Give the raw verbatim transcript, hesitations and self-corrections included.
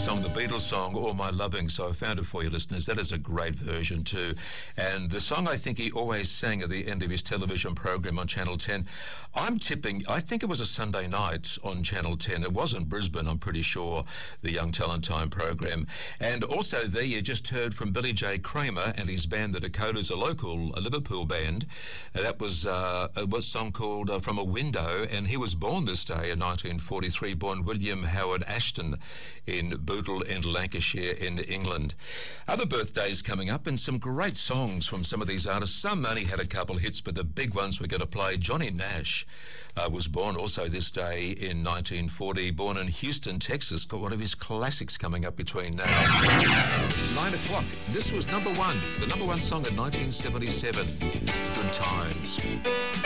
song, the Beatles song, All My Loving. So I found it for you, listeners. That is a great version too. And the song I think he always sang at the end of his television program on Channel ten. I'm tipping, I think it was a Sunday night on Channel ten. It wasn't Brisbane, I'm pretty sure, the Young Talent Time program. And also there you just heard from Billy J. Kramer and his band, the Dakotas, a local a Liverpool band. Uh, that was uh, a, a song called uh, From a Window, and he was born this day in nineteen forty-three, born William Howard Ashton in Bootle in Lancashire in England. Other birthdays coming up and some great songs from some of these artists. Some only had a couple hits, but the big ones we're going to play. Johnny Nash uh, was born also this day in nineteen forty, born in Houston, Texas. Got one of his classics coming up between now and nine o'clock. This was number one, the number one song in nineteen seventy-seven. Good times.